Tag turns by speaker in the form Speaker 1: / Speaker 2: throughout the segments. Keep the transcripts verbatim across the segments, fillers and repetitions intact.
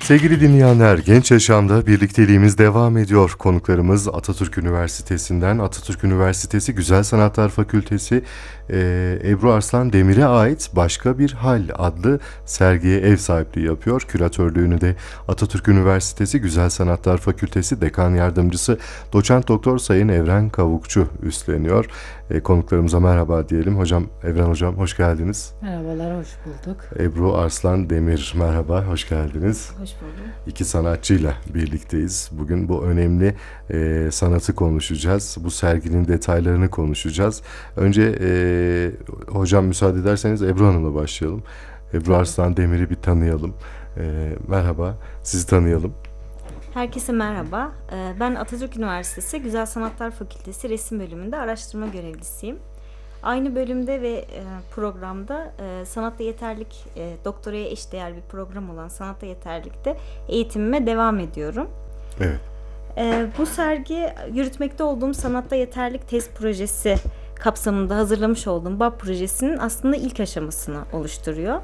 Speaker 1: Sevgili dinleyenler, Genç Yaşam'da birlikteliğimiz devam ediyor. Konuklarımız Atatürk Üniversitesi'nden, Atatürk Üniversitesi Güzel Sanatlar Fakültesi e, Ebru Arslan Demir'e ait Başka Bir Hal adlı sergiye ev sahipliği yapıyor. Küratörlüğünü de Atatürk Üniversitesi Güzel Sanatlar Fakültesi Dekan Yardımcısı Doçent Doktor Sayın Evren Kavukçu üstleniyor. E, konuklarımıza merhaba diyelim. Hocam, Evren Hocam hoş geldiniz.
Speaker 2: Merhabalar, hoş bulduk.
Speaker 1: Ebru Arslan Demir, merhaba, hoş geldiniz.
Speaker 2: Hoş bulduk.
Speaker 1: İki sanatçıyla birlikteyiz. Bugün bu önemli e, sanatı konuşacağız. Bu serginin detaylarını konuşacağız. Önce e, hocam müsaade ederseniz Ebru Hanım'la başlayalım. Ebru Arslan Demir'i bir tanıyalım. E, merhaba, sizi tanıyalım.
Speaker 3: Herkese merhaba. Ben Atatürk Üniversitesi Güzel Sanatlar Fakültesi Resim Bölümünde araştırma görevlisiyim. Aynı bölümde ve programda sanatta yeterlik, doktoraya eşdeğer bir program olan sanatta yeterlikte eğitimime devam ediyorum.
Speaker 1: Evet.
Speaker 3: Bu sergi yürütmekte olduğum sanatta yeterlik tez projesi kapsamında hazırlamış olduğum B A B projesinin aslında ilk aşamasını oluşturuyor.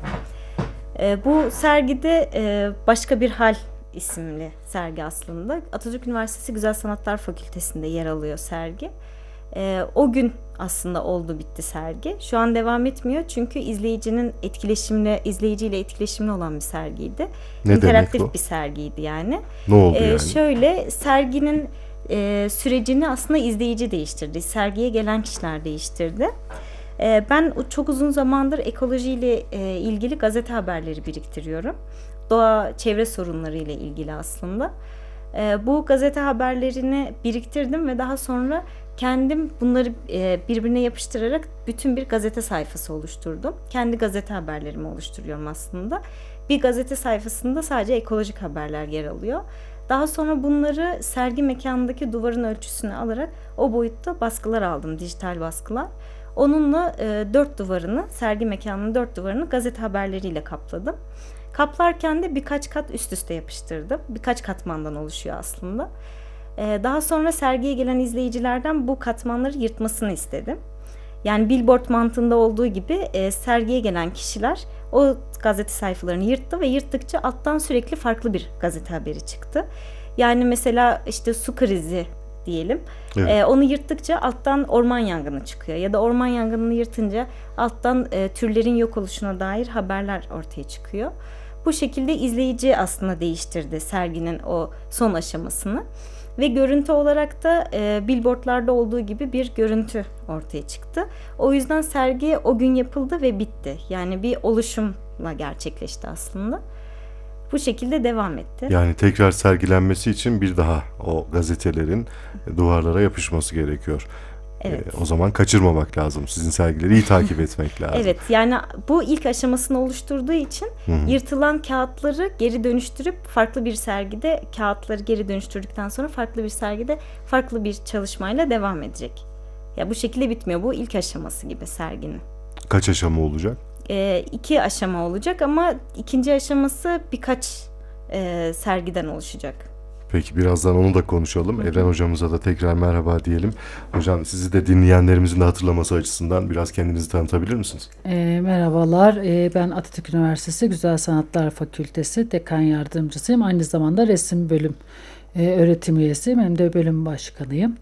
Speaker 3: Bu sergide Başka Bir Hal isimli sergi aslında. Atatürk Üniversitesi Güzel Sanatlar Fakültesi'nde yer alıyor sergi. Ee, o gün aslında oldu bitti sergi. Şu an devam etmiyor çünkü izleyicinin etkileşimle, izleyiciyle etkileşimli olan bir sergiydi.
Speaker 1: Ne
Speaker 3: İnteraktif bir sergiydi yani.
Speaker 1: Ne oldu
Speaker 3: ee,
Speaker 1: yani?
Speaker 3: Şöyle serginin e, sürecini aslında izleyici değiştirdi. Sergiye gelen kişiler değiştirdi. Ee, ben çok uzun zamandır ekolojiyle e, ilgili gazete haberleri biriktiriyorum. Doğa, çevre sorunları ile ilgili aslında. E, bu gazete haberlerini biriktirdim ve daha sonra kendim bunları e, birbirine yapıştırarak bütün bir gazete sayfası oluşturdum. Kendi gazete haberlerimi oluşturuyorum aslında. Bir gazete sayfasında sadece ekolojik haberler yer alıyor. Daha sonra bunları sergi mekanındaki duvarın ölçüsünü alarak o boyutta baskılar aldım, dijital baskılar. Onunla e, dört duvarını, sergi mekanının dört duvarını gazete haberleriyle kapladım. Kaplarken de birkaç kat üst üste yapıştırdım. Birkaç katmandan oluşuyor aslında. Ee, daha sonra sergiye gelen izleyicilerden bu katmanları yırtmasını istedim. Yani billboard mantığında olduğu gibi e, sergiye gelen kişiler o gazete sayfalarını yırttı ve yırttıkça alttan sürekli farklı bir gazete haberi çıktı. Yani mesela işte su krizi diyelim. Evet. E, onu yırttıkça alttan orman yangını çıkıyor. Ya da orman yangınını yırtınca alttan e, türlerin yok oluşuna dair haberler ortaya çıkıyor. Bu şekilde izleyici aslında değiştirdi serginin o son aşamasını. Ve görüntü olarak da e, billboardlarda olduğu gibi bir görüntü ortaya çıktı. O yüzden sergi o gün yapıldı ve bitti. Yani bir oluşumla gerçekleşti aslında. Bu şekilde devam etti.
Speaker 1: Yani tekrar sergilenmesi için bir daha o gazetelerin duvarlara yapışması gerekiyor.
Speaker 3: Evet.
Speaker 1: Ee, o zaman kaçırmamak lazım. Sizin sergileri iyi takip etmek lazım.
Speaker 3: Evet, yani bu ilk aşamasını oluşturduğu için Hı-hı. yırtılan kağıtları geri dönüştürüp farklı bir sergide kağıtları geri dönüştürdükten sonra farklı bir sergide farklı bir çalışmayla devam edecek. Ya bu şekilde bitmiyor. Bu ilk aşaması gibi serginin.
Speaker 1: Kaç aşama olacak?
Speaker 3: E, iki aşama olacak ama ikinci aşaması birkaç e, sergiden oluşacak.
Speaker 1: Peki birazdan onu da konuşalım. Hı. Evren hocamıza da tekrar merhaba diyelim. Hocam sizi de dinleyenlerimizin de hatırlaması açısından biraz kendinizi tanıtabilir misiniz?
Speaker 2: E, merhabalar. E, ben Atatürk Üniversitesi Güzel Sanatlar Fakültesi Dekan Yardımcısıyım. Aynı zamanda resim bölüm e, öğretim üyesiyim. Hem de bölüm başkanıyım.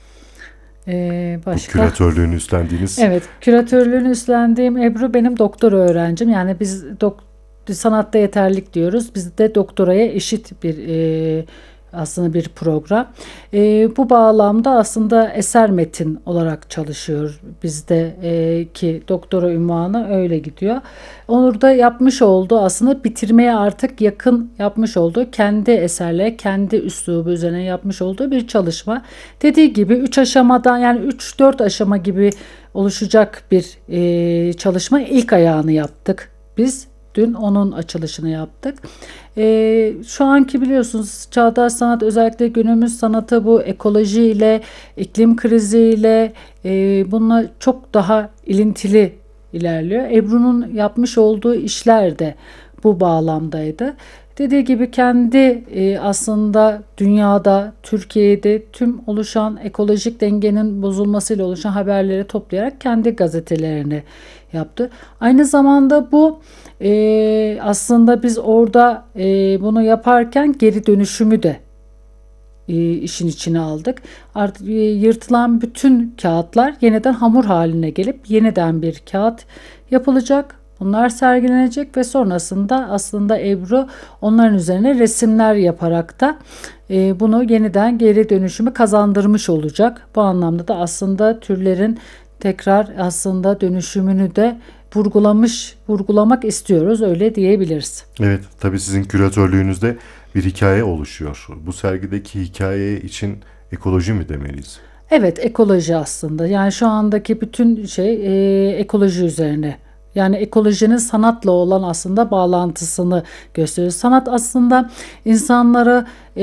Speaker 1: Ee, başka? Bu küratörlüğünü üstlendiğiniz.
Speaker 2: Evet, küratörlüğünü üstlendiğim Ebru benim doktora öğrencim. Yani biz dok, sanatta yeterlik diyoruz. Bizde doktoraya eşit bir e, aslında bir program. E, bu bağlamda aslında eser metin olarak çalışıyor bizde e, ki doktora unvanı öyle gidiyor. Onur da yapmış olduğu aslında bitirmeye artık yakın yapmış olduğu kendi eserleri, kendi üslubu üzerine yapmış olduğu bir çalışma. Dediği gibi üç aşamadan yani üç dört aşama gibi oluşacak bir e, çalışma. İlk ayağını yaptık biz. Dün onun açılışını yaptık. Ee, şu anki biliyorsunuz çağdaş sanat özellikle günümüz sanatı bu ekolojiyle, iklim kriziyle e, bununla çok daha ilintili ilerliyor. Ebru'nun yapmış olduğu işler de bu bağlamdaydı. Dediği gibi kendi e, aslında dünyada, Türkiye'de tüm oluşan ekolojik dengenin bozulmasıyla oluşan haberleri toplayarak kendi gazetelerini yaptı. Aynı zamanda bu e, aslında biz orada e, bunu yaparken geri dönüşümü de e, işin içine aldık. Artık e, yırtılan bütün kağıtlar yeniden hamur haline gelip yeniden bir kağıt yapılacak. Bunlar sergilenecek ve sonrasında aslında Ebru onların üzerine resimler yaparak da e, bunu yeniden geri dönüşümü kazandırmış olacak. Bu anlamda da aslında türlerin tekrar aslında dönüşümünü de vurgulamış, vurgulamak istiyoruz, öyle diyebiliriz.
Speaker 1: Evet, tabii sizin küratörlüğünüzde bir hikaye oluşuyor. Bu sergideki hikaye için ekoloji mi demeliyiz?
Speaker 2: Evet, ekoloji aslında. Yani şu andaki bütün şey e, ekoloji üzerine. Yani ekolojinin sanatla olan aslında bağlantısını gösteriyor. Sanat aslında insanları